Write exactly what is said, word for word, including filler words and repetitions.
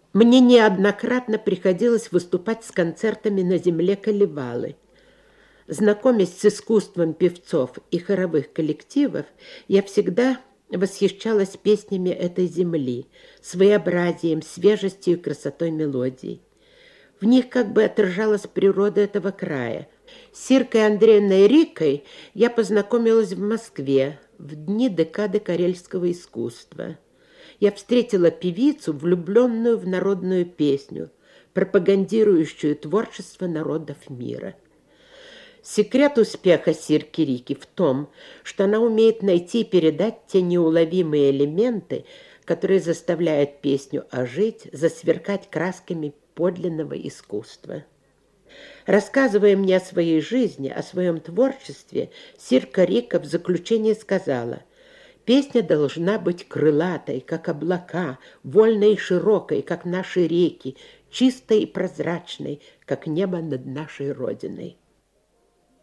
Мне неоднократно приходилось выступать с концертами на земле Калевалы. Знакомясь с искусством певцов и хоровых коллективов, я всегда восхищалась песнями этой земли, своеобразием, свежестью и красотой мелодий. В них как бы отражалась природа этого края. С Сиркой Андреевной Рикой я познакомилась в Москве в дни декады карельского искусства. Я встретила певицу, влюбленную в народную песню, пропагандирующую творчество народов мира. Секрет успеха Сирки Рики в том, что она умеет найти и передать те неуловимые элементы, которые заставляют песню ожить, засверкать красками подлинного искусства. Рассказывая мне о своей жизни, о своем творчестве, Сирка Рика в заключение сказала: «Песня должна быть крылатой, как облака, вольной и широкой, как наши реки, чистой и прозрачной, как небо над нашей Родиной».